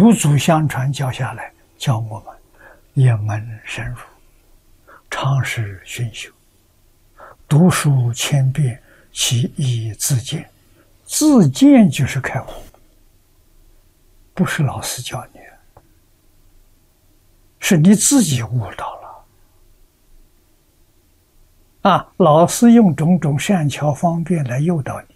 祖祖相传教下来，教我们一门深入，常识熏修，读书千遍，其义自见。自见就是开悟，不是老师教你，是你自己悟到了。老师用种种善巧方便来诱导你，